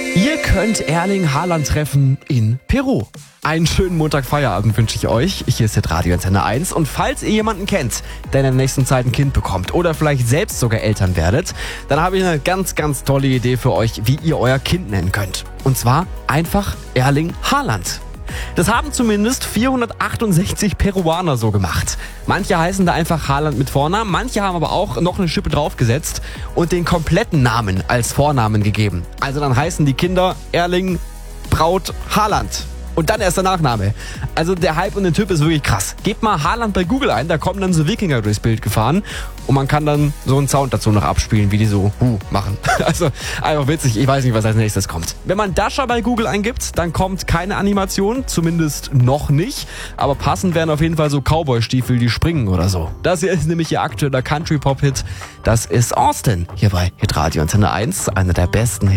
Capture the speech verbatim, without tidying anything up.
Ihr könnt Erling Haaland treffen in Peru. Einen schönen Montagfeierabend wünsche ich euch. Hier ist jetzt Radio Antenne eins. Und falls ihr jemanden kennt, der in der nächsten Zeit ein Kind bekommt oder vielleicht selbst sogar Eltern werdet, dann habe ich eine ganz, ganz tolle Idee für euch, wie ihr euer Kind nennen könnt. Und zwar einfach Erling Haaland. Das haben zumindest vierhundertachtundsechzig Peruaner so gemacht. Manche heißen da einfach Haaland mit Vornamen, manche haben aber auch noch eine Schippe draufgesetzt und den kompletten Namen als Vornamen gegeben. Also dann heißen die Kinder Erling Braut Haaland. Und dann erst der Nachname. Also der Hype und der Typ ist wirklich krass. Gebt mal Haaland bei Google ein, da kommen dann so Wikinger durchs Bild gefahren. Und man kann dann so einen Sound dazu noch abspielen, wie die so Hu machen. Also einfach witzig, ich weiß nicht, was als nächstes kommt. Wenn man Dasha bei Google eingibt, dann kommt keine Animation, zumindest noch nicht. Aber passend wären auf jeden Fall so Cowboy-Stiefel, die springen oder so. Das hier ist nämlich ihr aktueller Country-Pop-Hit. Das ist Austin, hier bei Hitradio Antenne eins, einer der besten Hits.